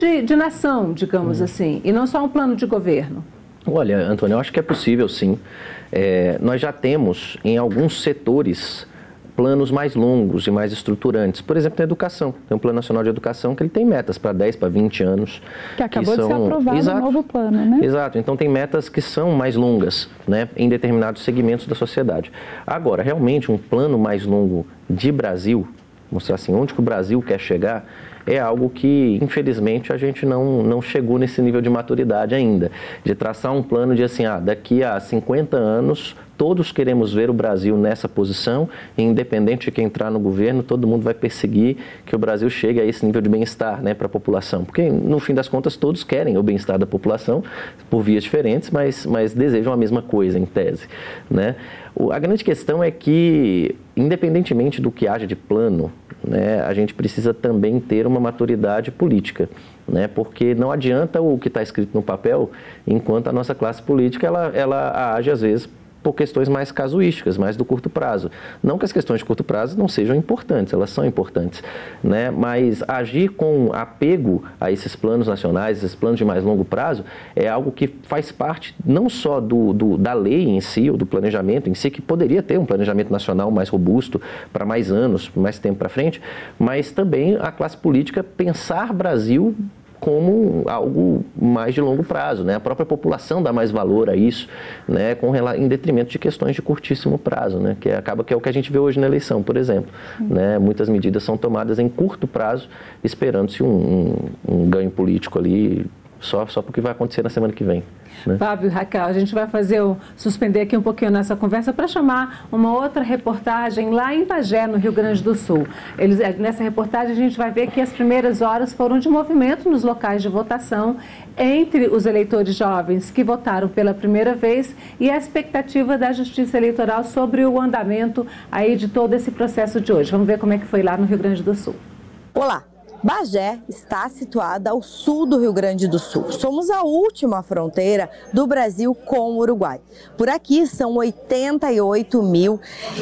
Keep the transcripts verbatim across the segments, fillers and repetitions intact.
de, de nação, digamos hum. assim, e não só um plano de governo? Olha, Antônio, eu acho que é possível, sim. É, nós já temos, em alguns setores, planos mais longos e mais estruturantes. Por exemplo, na educação. Tem um Plano Nacional de Educação que ele tem metas para dez, para vinte anos. Que acabou que são... de ser aprovado Exato. o novo plano, né? Exato. Então, tem metas que são mais longas, né, em determinados segmentos da sociedade. Agora, realmente, um plano mais longo de Brasil, mostrar assim, onde que o Brasil quer chegar, é algo que, infelizmente, a gente não, não chegou nesse nível de maturidade ainda. De traçar um plano de assim, ah, daqui a cinquenta anos, todos queremos ver o Brasil nessa posição, e independente de quem entrar no governo, todo mundo vai perseguir que o Brasil chegue a esse nível de bem-estar, né, para a população. Porque, no fim das contas, todos querem o bem-estar da população, por vias diferentes, mas, mas desejam a mesma coisa, em tese, né? A grande questão é que, independentemente do que haja de plano, né, a gente precisa também ter uma maturidade política, né, porque não adianta o que está escrito no papel, enquanto a nossa classe política ela, ela age, às vezes, por questões mais casuísticas, mais do curto prazo. Não que as questões de curto prazo não sejam importantes, elas são importantes, né? Mas agir com apego a esses planos nacionais, esses planos de mais longo prazo, é algo que faz parte não só do, do, da lei em si, ou do planejamento em si, que poderia ter um planejamento nacional mais robusto para mais anos, mais tempo para frente, mas também a classe política pensar Brasil como algo mais de longo prazo, né? A própria população dá mais valor a isso, né? Com, em detrimento de questões de curtíssimo prazo, né? Que acaba que é o que a gente vê hoje na eleição, por exemplo, uhum. né? Muitas medidas são tomadas em curto prazo, esperando-se um, um, um ganho político ali, só, só porque vai acontecer na semana que vem. Né? Fábio e Raquel, a gente vai fazer o, suspender aqui um pouquinho nessa conversa para chamar uma outra reportagem lá em Bagé, no Rio Grande do Sul. Eles, nessa reportagem a gente vai ver que as primeiras horas foram de movimento nos locais de votação entre os eleitores jovens que votaram pela primeira vez e a expectativa da Justiça Eleitoral sobre o andamento aí de todo esse processo de hoje. Vamos ver como é que foi lá no Rio Grande do Sul. Olá! Bagé está situada ao sul do Rio Grande do Sul. Somos a última fronteira do Brasil com o Uruguai. Por aqui são oitenta e oito mil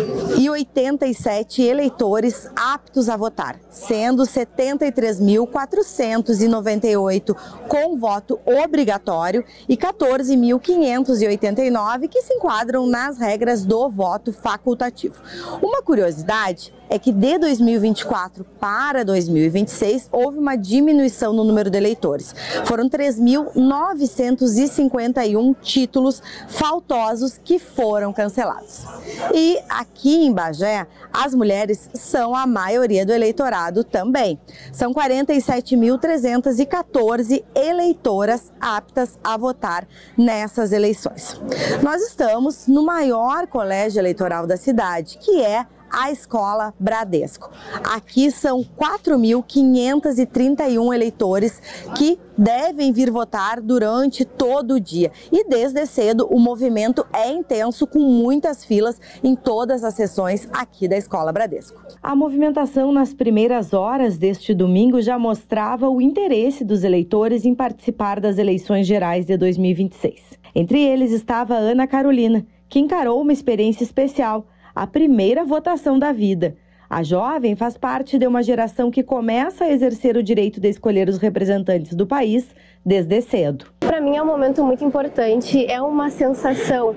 e oitenta e sete eleitores aptos a votar, sendo setenta e três mil quatrocentos e noventa e oito com voto obrigatório e quatorze mil quinhentos e oitenta e nove que se enquadram nas regras do voto facultativo. Uma curiosidade é que de dois mil e vinte e quatro para dois mil e vinte e seis houve uma diminuição no número de eleitores. Foram três mil novecentos e cinquenta e um títulos faltosos que foram cancelados. E aqui em Bagé, as mulheres são a maioria do eleitorado também. São quarenta e sete mil trezentas e quatorze eleitoras aptas a votar nessas eleições. Nós estamos no maior colégio eleitoral da cidade, que é a Escola Bradesco. Aqui são quatro mil quinhentos e trinta e um eleitores que devem vir votar durante todo o dia. E desde cedo o movimento é intenso, com muitas filas em todas as sessões aqui da Escola Bradesco. A movimentação nas primeiras horas deste domingo já mostrava o interesse dos eleitores em participar das eleições gerais de dois mil e vinte e seis. Entre eles estava a Ana Carolina, que encarou uma experiência especial, a primeira votação da vida. A jovem faz parte de uma geração que começa a exercer o direito de escolher os representantes do país desde cedo. Para mim é um momento muito importante, é uma sensação.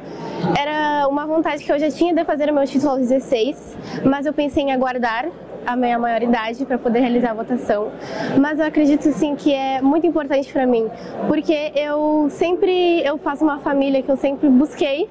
Era uma vontade que eu já tinha de fazer o meu título aos dezesseis, mas eu pensei em aguardar a minha maioridade para poder realizar a votação. Mas eu acredito sim que é muito importante para mim, porque eu sempre eu faço uma família que eu sempre busquei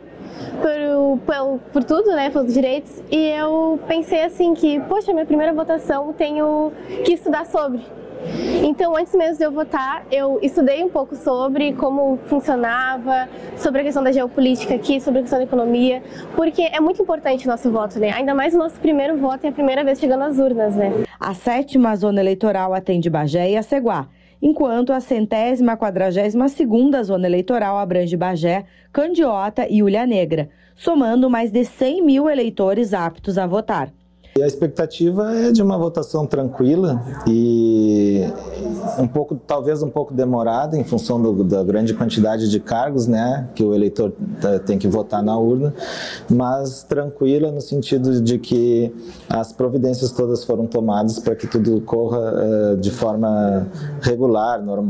Por, por, por tudo, né, pelos direitos, e eu pensei assim que, poxa, minha primeira votação tenho que estudar sobre. Então, antes mesmo de eu votar, eu estudei um pouco sobre como funcionava, sobre a questão da geopolítica aqui, sobre a questão da economia, porque é muito importante o nosso voto, né? Ainda mais o nosso primeiro voto e a primeira vez chegando às urnas, né? A sétima zona eleitoral atende Bagé e Aceguá, enquanto a centésima quadragésima segunda zona eleitoral abrange Bagé, Candiota e Ulha Negra, somando mais de cem mil eleitores aptos a votar. E a expectativa é de uma votação tranquila e um pouco, talvez um pouco demorada em função do, da grande quantidade de cargos, né, que o eleitor tem que votar na urna, mas tranquila no sentido de que as providências todas foram tomadas para que tudo corra uh, de forma regular, normal.